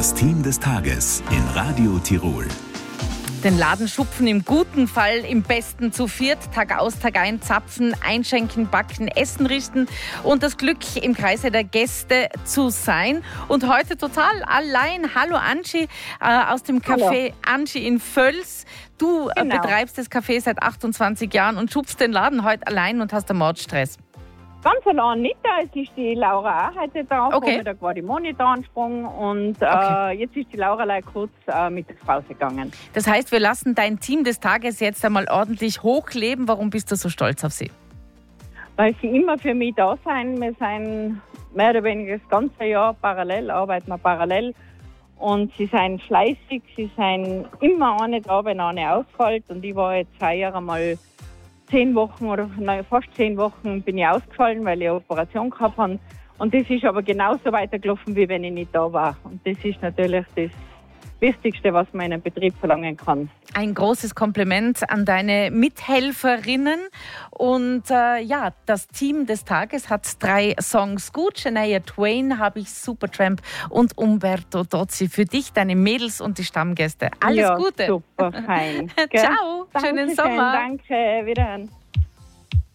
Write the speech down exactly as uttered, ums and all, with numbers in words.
Das Team des Tages in Radio Tirol. Den Laden schupfen, im guten Fall, im besten zu viert, Tag aus, Tag ein, zapfen, einschenken, backen, Essen richten und das Glück, im Kreise der Gäste zu sein. Und heute total allein. Hallo Angie äh, aus dem Café Angie in Völs. Du äh, Genau. betreibst das Café seit achtundzwanzig Jahren und schupfst den Laden heute allein und hast einen Mordstress. Ganz allein nicht da, es ist die Laura auch heute da, Okay. okay. Da war die Moni da angesprungen und Okay. äh, jetzt ist die Laura leider kurz äh, Mittagspause gegangen. Das heißt, wir lassen dein Team des Tages jetzt einmal ordentlich hochleben. Warum bist du so stolz auf sie? Weil sie immer für mich da sind, wir sind mehr oder weniger das ganze Jahr parallel, arbeiten wir parallel und sie sind fleißig, sie sind immer eine da, wenn eine ausfällt und ich war jetzt heuer einmal zehn Wochen oder nein, fast zehn Wochen bin ich ausgefallen, weil ich eine Operation gehabt habe. Und das ist aber genauso weitergelaufen, wie wenn ich nicht da war. Und das ist natürlich das Wichtigste, was man in einem Betrieb verlangen kann. Ein großes Kompliment an deine Mithelferinnen. Und äh, ja, das Team des Tages hat drei Songs gut. Shania Twain, habe ich, Supertramp und Umberto Tozzi für dich, deine Mädels und die Stammgäste. Alles ja, Gute. Super, fein. Gell? Ciao, schönen Dankeschön, Sommer. Danke, wiederhören.